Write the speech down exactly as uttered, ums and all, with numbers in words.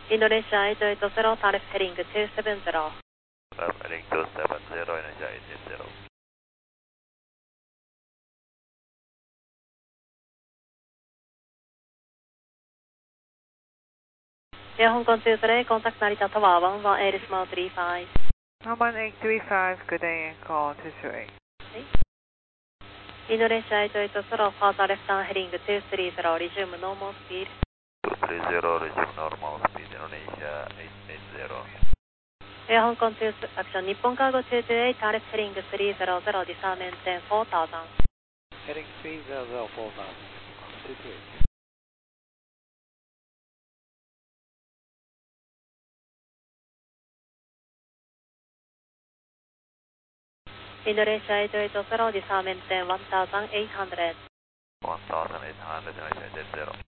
Indonesia eight eight zero, Tarif heading two seven zero. Tarif heading two seven zero, Indonesia eight eight zero. Air Hong Kong two three, contact Narita Tower one one eight small three five. one eight three five, good day, call two three. Indonesia eight eight zero, further left down heading two three zero, resume normal speed. two three zero, resume normal speed, Indonesia eight eight zero. Air Hong Kong two, action Nippon Cargo two two eight, Tarif heading three zero zero, disarm ten four thousand. Heading three zero zero, four thousand, two two eight. Indonesia eight eight zero, disarm ten one thousand eight hundred. one thousand eight hundred, Indonesia eight eight zero.